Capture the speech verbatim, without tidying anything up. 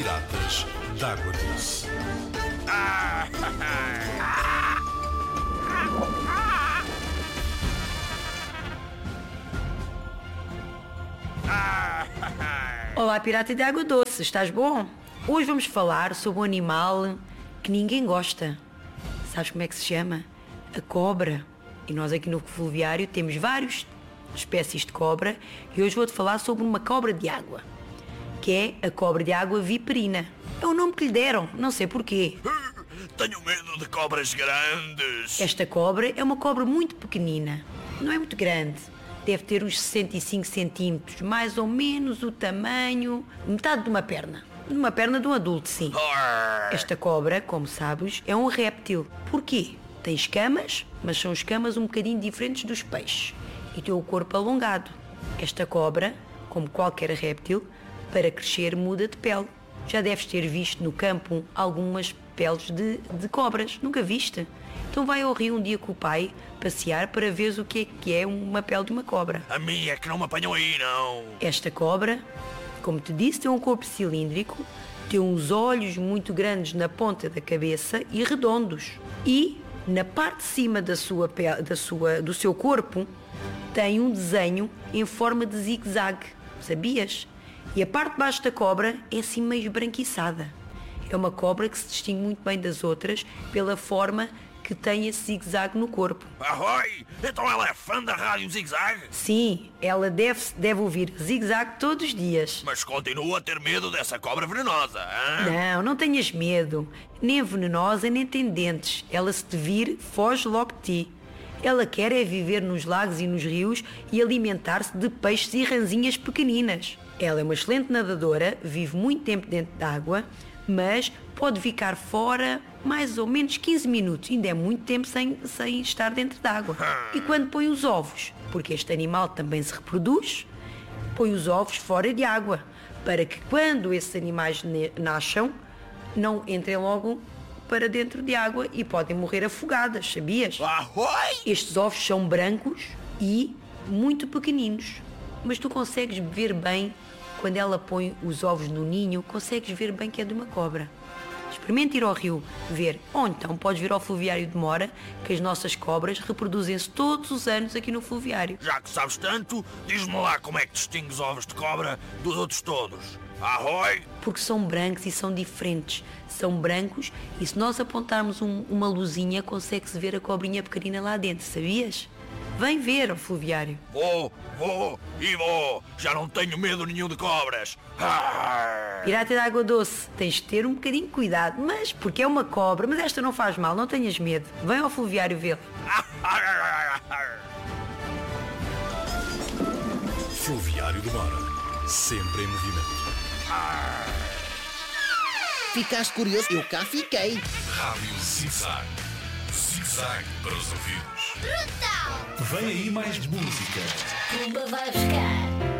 Piratas d'Água Doce. Olá, pirata de água doce, estás bom? Hoje vamos falar sobre um animal que ninguém gosta. Sabes como é que se chama? A cobra. E nós aqui no Fluviário temos várias espécies de cobra e hoje vou-te falar sobre uma cobra de água, que é a cobra de água viperina. É o nome que lhe deram, não sei porquê. Tenho medo de cobras grandes. Esta cobra é uma cobra muito pequenina, não é muito grande. Deve ter uns sessenta e cinco centímetros, mais ou menos o tamanho, metade de uma perna. De uma perna de um adulto, sim. Esta cobra, como sabes, é um réptil. Porquê? Tem escamas, mas são escamas um bocadinho diferentes dos peixes. E tem o corpo alongado. Esta cobra, como qualquer réptil, para crescer muda de pele. Já deves ter visto no campo algumas peles de, de cobras. Nunca viste? Então vai ao rio um dia com o pai passear para ver o que é que é uma pele de uma cobra. A minha é que não me apanham aí, não. Esta cobra, como te disse, tem um corpo cilíndrico, tem uns olhos muito grandes na ponta da cabeça e redondos. E na parte de cima da sua pele, da sua, do seu corpo tem um desenho em forma de zigue-zague. Sabias? E a parte de baixo da cobra é assim meio esbranquiçada. É uma cobra que se distingue muito bem das outras pela forma que tem esse zigue-zague no corpo. Ahoi! Então ela é fã da rádio Zig-Zag? Sim, ela deve, deve ouvir zigue-zague todos os dias. Mas continua a ter medo dessa cobra venenosa, hein? Não, não tenhas medo. Nem é venenosa, nem tem dentes. Ela, se te vir, foge logo de ti. Ela quer é viver nos lagos e nos rios e alimentar-se de peixes e ranzinhas pequeninas. Ela é uma excelente nadadora, vive muito tempo dentro d'água, mas pode ficar fora mais ou menos quinze minutos. Ainda é muito tempo sem, sem estar dentro d'água. E quando põe os ovos, porque este animal também se reproduz, põe os ovos fora de água, para que quando esses animais nasçam, não entrem logo para dentro de água e podem morrer afogadas, sabias? Ahoi! Estes ovos são brancos e muito pequeninos, mas tu consegues ver bem, quando ela põe os ovos no ninho, consegues ver bem que é de uma cobra. Experimenta ir ao rio ver, ou então podes vir ao Fluviário de Mora, que as nossas cobras reproduzem-se todos os anos aqui no Fluviário. Já que sabes tanto, diz-me lá como é que distingues ovos de cobra dos outros todos. Ahoi! Porque são brancos e são diferentes. São brancos e se nós apontarmos um, uma luzinha, consegue-se ver a cobrinha pequenina lá dentro, sabias? Vem ver ao Fluviário. Vou, vou e vou. Já não tenho medo nenhum de cobras. Ah! Pirata de água doce, tens de ter um bocadinho de cuidado, mas porque é uma cobra, mas esta não faz mal, não tenhas medo. Vem ao Fluviário vê-la. Fluviário de Mora, sempre em movimento. Ficaste curioso? Eu cá fiquei. Rádio Zig-Zag. Zig-Zag para os ouvidos. Brutal! Vem aí mais música. Pumba vai buscar.